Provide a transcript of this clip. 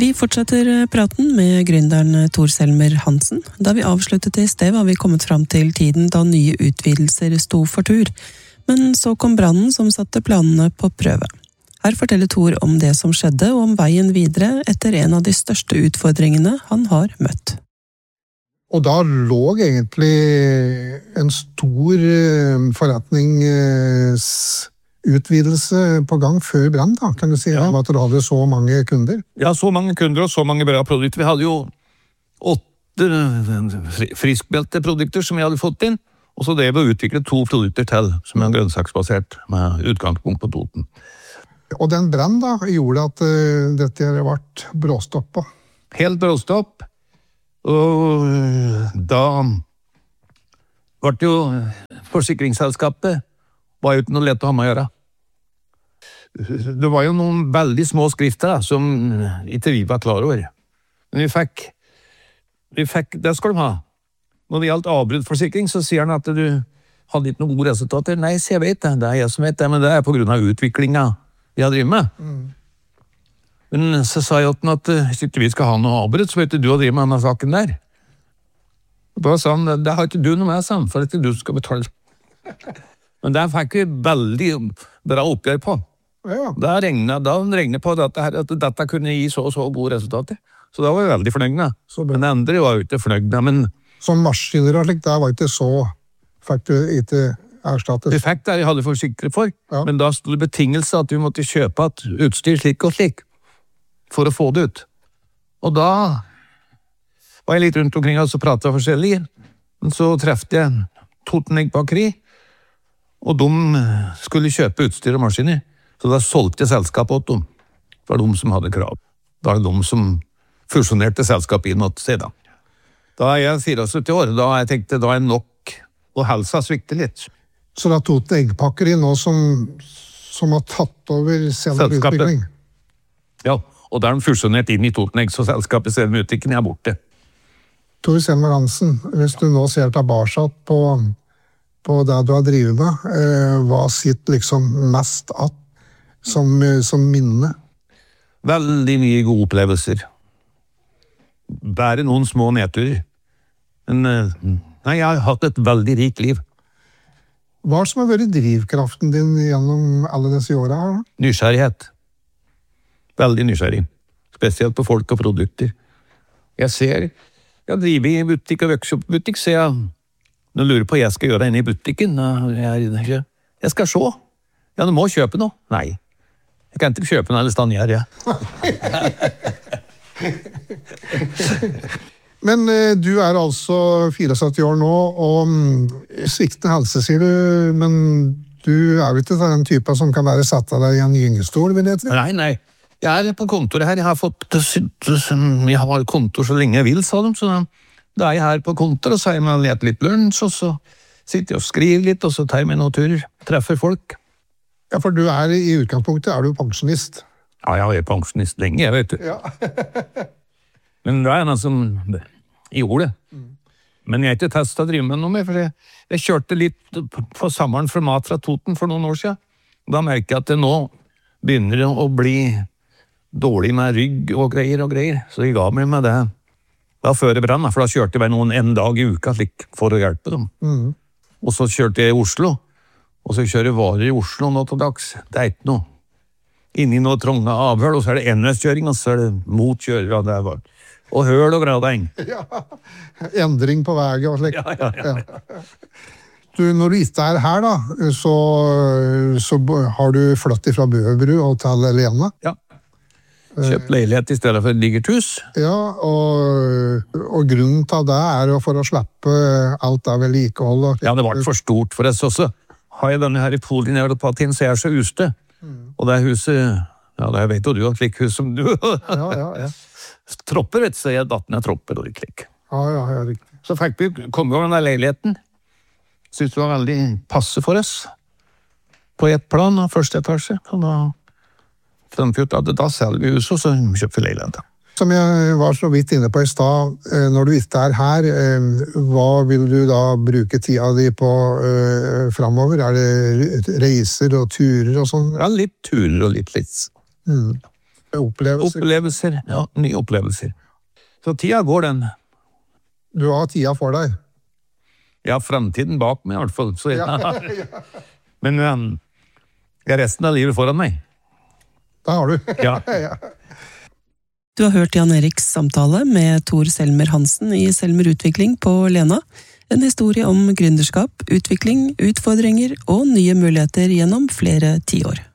Vi fortsetter praten med gründeren Tor Selmer Hansen. Da vi avsluttet i sted var vi kommet fram til tiden da nye utvidelser sto for tur. Men så kom brannen som satte planene på prøve. Her forteller Tor om det som skjedde og om veien videre etter en av de største utfordringene han har møtt. Og da lå egentlig en stor forretningsutvidelse på gang før brann, da, kan du si, ja. At du hadde så mange kunder. Ja, så mange kunder og så mange bra produkter. Vi hadde jo 8 friskbelteprodukter som vi hadde fått inn, og så det vi utviklet 2 produkter til, som er grønnsaksbasert, med utgangspunkt på Toten. Og den brann da gjorde at dette ble bråstoppet. Helt bråstopp. Og da ble det jo forsikringsselskapet var jo ikke noe lett å ha med å gjøre. Det var jo noen veldig små skrifter da, som ikke vi var klar over. Men vi fikk, det skal de ha. Når det gjaldt avbruddforsikring, så sier han at du hadde ikke noen gode resultater. Nei, så jeg vet det. Det er jeg som vet det, men det er på grunn av utviklingen vi har drevet med. Men så sa jeg til han at hvis ikke vi skal ha noe avbrudd, så vet du å drive med denne saken der. Og da sa han, det har ikke du noe med, sa han, for det er ikke du som skal betale. Men det fikk vi veldig bra oppgjør på. Ja. Da regnet på at dette kunne gi så og så gode resultater. Så da var vi veldig fornøyd med. Men det andre var jo ikke fornøyd med, men som maskiner og slik, det var ikke så, fikk du ikke erstattet. Vi fikk det jeg hadde forsikret for, ja. Men da stod det betingelse at vi måtte kjøpe et utstyr slik og slik, for å få det ut. Og da var jeg litt rundt omkring og så pratet jeg forskjellig, men så trefte jeg Toten Egg Bakeri, og de skulle kjøpe utstyr og maskiner, så da solgte jeg selskapet åt dem. Det var de som hadde krav. Da er det de som fusjonerte selskapet inn åt seg da. Da er jeg 74 år, da jeg tenkte da er nok, og helsa svikter litt. Så da Toten Eggpakkeri nå som har tatt over selskapet? Ja, og da er de fusjonert inn i Toten Egg, så selskapet Selmerutviklingen er borte. Tor Selmer Hansen, hvis du nå ser tilbake på det du har drivet med, hva sitter liksom mest att som minne? Veldig mye gode opplevelser. Bare noen små nedturer. Men nei, jeg har hatt et veldig rikt liv. Hva som har vært drivkraften din gjennom alle disse årene her? Nysgjerrighet. Veldig nysgjerrig. Spesielt på folk og produkter. Jeg driver i butikk og vokser opp i butikk, så jeg lurer på hva jeg skal gjøre inne i butikken. Jeg skal se. Ja, du må kjøpe noe. Nei. Jeg kan ikke kjøpe noe eller stanne her, ja. Men du er altså 74 år nå, og sviktende helse, sier du, men du er jo ikke den typen som kan være satt av deg i en gyngestol, vil jeg tro? Nei. Jeg er på kontoret her. Jeg har kontor så lenge jeg vil, sa de, så da er jeg her på kontor, og så har jeg med lett litt lunsj, og så sitter jeg og skriver litt, og så tar jeg med noen turer, treffer folk. Ja, for du er i utgangspunktet, er du pensjonist? Ja, jeg er pensjonist lenge, jeg vet du. Ja. Men det er noe som gjorde det. Men jeg har ikke testet å drive med noe mer, for jeg kjørte litt på sommeren for mat fra Toten for noen år siden. Da merker jeg at det nå begynner å bli dårlig med rygg og greier, så jeg ga meg med det. Da før det brann, for da kjørte jeg bare noen en dag i uka for å hjelpe dem. Og så kjørte jeg i Oslo, og så kjører jeg varer i Oslo nå til dags. Det er ikke noe. Inni noe trånge avhør, og så er det enveiskjøring, og så er det motkjører, og det var og høl og gradeng. Ja, endring på veien og slik. Ja. Du, når du ikke er her da, så har du flyttet fra Bøbru og til Lena. Ja. Kjøpt leilighet i stedet for et digert hus. Ja, og grunnen til det er jo for å slippe alt av vedlikehold. Ja, det var for stort for oss også. Har jeg denne her i Polien jeg har på Aten, så er jeg så uste. Og det huset, ja, det vet jo du, et slik hus som du. Ja. Tropper, vet du, så jeg datt ned tropper og litt slik. Ja, riktig. Så fikk vi komme over den leiligheten. Synes det var veldig passe for oss. På ett plan, første etasje. Og da selger vi huset, og så kjøper vi leiligheten. Som jeg var så vidt inne på i stad, når du ikke er her, hva vil du da bruke tida di på fremover? Er det reiser og turer og sånn? Ja, litt turer og litt. Opplevelser. Ja, nye opplevelser. Så tida går den. Du har tida for deg. Ja, fremtiden bak meg i hvert fall. Så, Ja. Men jeg har resten av livet foran meg. Det har du. Ja. Ja. Du har hørt Jan Eriks samtale med Tor Selmer Hansen i Selmer Utvikling på Lena. En historie om gründerskap, utvikling, utfordringer og nye muligheter gjennom flere tiår.